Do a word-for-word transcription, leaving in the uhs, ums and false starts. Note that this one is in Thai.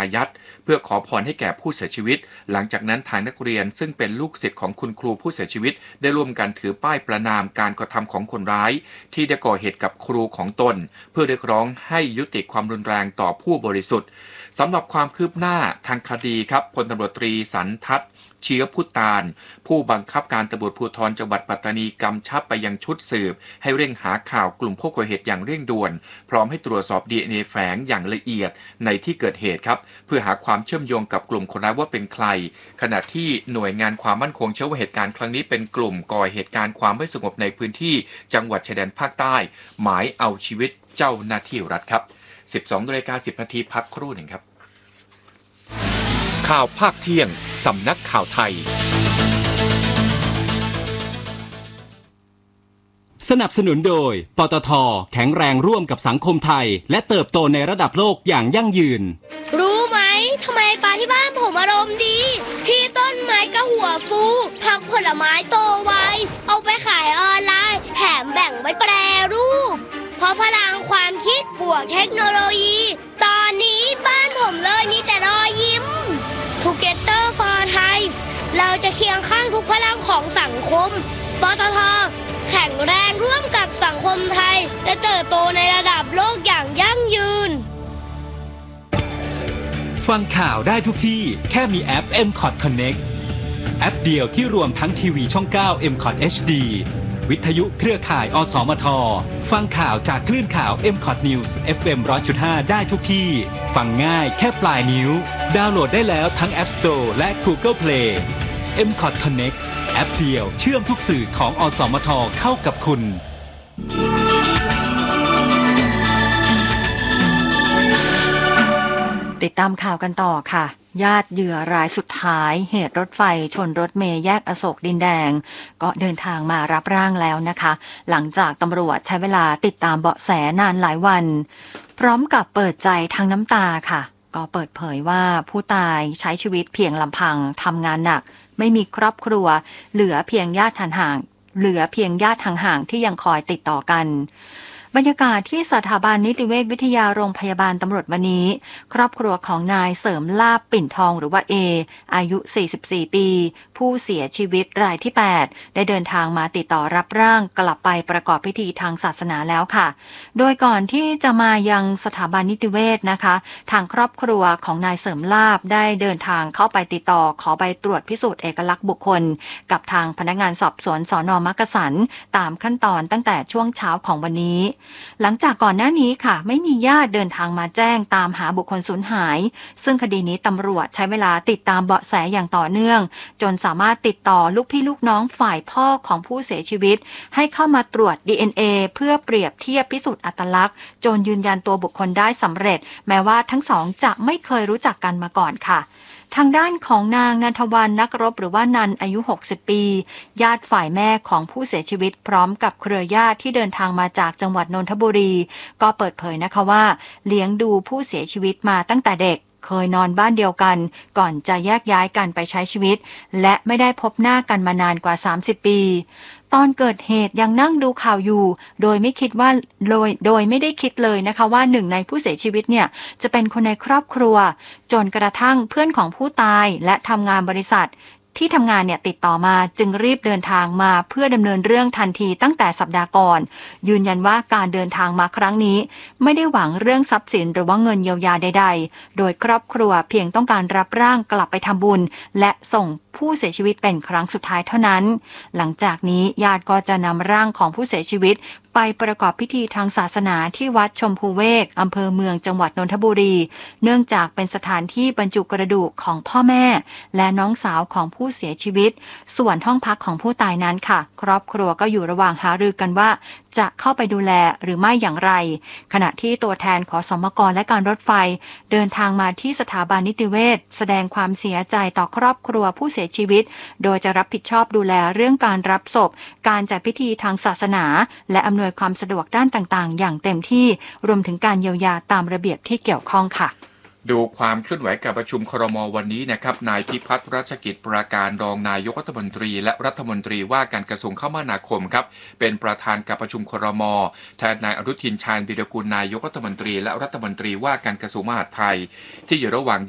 อายัดเพื่อขอพรให้แก่ผู้เสียชีวิตหลังจากนั้นทางนักเรียนซึ่งเป็นลูกศิษย์ของคุณครูผู้เสียชีวิตได้ร่วมกันถือป้ายประณามการกระทำของคนร้ายที่ได้ก่อเหตุกับครูของตนเพื่อเรียกร้องให้ยุติความรุนแรงต่อผู้บริสุทธิ์สำหรับความคืบหน้าทางคดีครับพลตำรวจตรีสันทัศน์เชื้อพุตานผู้บังคับการตำรวจภูธรจังหวัดปัตตานีกำชับไปยังชุดสืบให้เร่งหาข่าวกลุ่มผู้ก่อเหตุอย่างเร่งด่วนพร้อมให้ตรวจสอบ ดี เอ็น เอ แฝงอย่างละเอียดในที่เกิดเหตุครับเพื่อหาความเชื่อมโยงกับกลุ่มคนร้ายว่าเป็นใครขณะที่หน่วยงานความมั่นคงเชื่อว่าเหตุการณ์ครั้งนี้เป็นกลุ่มก่อเหตุการณ์ความไม่สงบในพื้นที่จังหวัดชายแดนภาคใต้หมายเอาชีวิตเจ้าหน้าที่รัฐครับ สิบสองนาฬิกาสิบนาทีพักครู่หนึ่งครับข่าวภาคเที่ยงสำนักข่าวไทยสนับสนุนโดยปตท.แข็งแรงร่วมกับสังคมไทยและเติบโตในระดับโลกอย่างยั่งยืนรู้ไหมทำไมปลาที่บ้านผมอารมณ์ดีพี่ต้นไม้ก็หัวฟูผักผลไม้โตไวเอาไปขายออนไลน์แถมแบ่งไว้แปรรูปเพราะพลังความคิดบวกเทคโนโลยีตอนนี้บ้านผมเลยมีแต่รอยยิ้ม Together for Thai เราจะเคียงข้างทุกพลังของสังคมปตท.แข็งแรงร่วมกับสังคมไทยและเติบโตในระดับโลกอย่างยั่งยืนฟังข่าวได้ทุกที่แค่มีแอป เอ็ม คอท Connect แอปเดียวที่รวมทั้งทีวีช่อง เก้า เอ็ม คอท เอช ดี วิทยุเครือข่ายอสมทฟังข่าวจากคลื่นข่าว เอ็ม คอท News เอฟ เอ็ม หนึ่งร้อยจุดห้า ได้ทุกที่ฟังง่ายแค่ปลายนิ้วดาวน์โหลดได้แล้วทั้ง App Store และ Google Play เอ็ม คอท Connect แอปเดียวเชื่อมทุกสื่อของอสมทเข้ากับคุณติดตามข่าวกันต่อค่ะญาติเหยื่อรายสุดท้ายเหตุรถไฟชนรถเมล์แยกอโศกดินแดงก็เดินทางมารับร่างแล้วนะคะหลังจากตำรวจใช้เวลาติดตามเบาะแสนานหลายวันพร้อมกับเปิดใจทั้งน้ำตาค่ะก็เปิดเผยว่าผู้ตายใช้ชีวิตเพียงลำพังทำงานหนักไม่มีครอบครัวเหลือเพียงญาติห่างๆเหลือเพียงญาติห่างๆที่ยังคอยติดต่อกันบรรยากาศที่สถาบันนิติเวชวิทยาโรงพยาบาลตำรวจวันนี้ครอบครัวของนายเสริมลาภปิ่นทองหรือว่าเออายุสี่สิบสี่ปีผู้เสียชีวิตรายที่แปดได้เดินทางมาติดต่อรับร่างกลับไปประกอบพิธีทางศาสนาแล้วค่ะโดยก่อนที่จะมายังสถาบันนิติเวชนะคะทางครอบครัวของนายเสริมลาภได้เดินทางเข้าไปติดต่อขอใบตรวจพิสูจน์เอกลักษณ์บุคคลกับทางพนักงานสอบสวนสน.มักกะสันตามขั้นตอนตั้งแต่ช่วงเช้าของวันนี้หลังจากก่อนหน้านี้ค่ะไม่มีญาติเดินทางมาแจ้งตามหาบุคคลสูญหายซึ่งคดีนี้ตำรวจใช้เวลาติดตามเบาะแสอย่างต่อเนื่องจนสามารถติดต่อลูกพี่ลูกน้องฝ่ายพ่อของผู้เสียชีวิตให้เข้ามาตรวจ ดี เอ็น เอ เพื่อเปรียบเทียบพิสูจน์อัตลักษณ์จนยืนยันตัวบุคคลได้สำเร็จแม้ว่าทั้งสองจะไม่เคยรู้จักกันมาก่อนค่ะทางด้านของนางนันทวรรณนักรบหรือว่านันอายุหกสิบปีญาติฝ่ายแม่ของผู้เสียชีวิตพร้อมกับเครือญาติที่เดินทางมาจากจังหวัดนนทบุรีก็เปิดเผยนะคะว่าเลี้ยงดูผู้เสียชีวิตมาตั้งแต่เด็กเคยนอนบ้านเดียวกันก่อนจะแยกย้ายกันไปใช้ชีวิตและไม่ได้พบหน้ากันมานานกว่าสามสิบปีตอนเกิดเหตุยังนั่งดูข่าวอยู่โดยไม่คิดว่าโดยโดยไม่ได้คิดเลยนะคะว่าหนึ่งในผู้เสียชีวิตเนี่ยจะเป็นคนในครอบครัวจนกระทั่งเพื่อนของผู้ตายและทำงานบริษัทที่ทำงานเนี่ยติดต่อมาจึงรีบเดินทางมาเพื่อดำเนินเรื่องทันทีตั้งแต่สัปดาห์ก่อนยืนยันว่าการเดินทางมาครั้งนี้ไม่ได้หวังเรื่องทรัพย์สินหรือว่าเงินเยียวยาใดๆโดยครอบครัวเพียงต้องการรับร่างกลับไปทำบุญและส่งผู้เสียชีวิตเป็นครั้งสุดท้ายเท่านั้นหลังจากนี้ญาติก็จะนำร่างของผู้เสียชีวิตไปประกอบพิธีทางศาสนาที่วัดชมพูเวกอำเภอเมืองจังหวัดนนทบุรีเนื่องจากเป็นสถานที่บรรจุกระดูกของพ่อแม่และน้องสาวของผู้เสียชีวิตส่วนห้องพักของผู้ตายนั้นค่ะครอบครัวก็อยู่ระหว่างหารือกันว่าจะเข้าไปดูแลหรือไม่อย่างไรขณะที่ตัวแทนขสมกและการรถไฟเดินทางมาที่สถาบันนิติเวชแสดงความเสียใจต่อครอบครัวผู้เสียชีวิตโดยจะรับผิดชอบดูแลเรื่องการรับศพการจัดพิธีทางศาสนาและอำนวยความสะดวกด้านต่างๆอย่างเต็มที่รวมถึงการเยียวยาตามระเบียบที่เกี่ยวข้องค่ะดูความเคลื่อนไหวการประชุมครม.วันนี้นะครับนายพิพัฒน์รัชกิจประการรองนายกรัฐมนตรีและรัฐมนตรีว่าการกระทรวงคมนาคมครับเป็นประธานการประชุมครม.แทนนายอนุทินชาญวีรกูลนายกรัฐมนตรีและรัฐมนตรีว่าการกระทรวงมหาดไทยที่อยู่ระหว่าง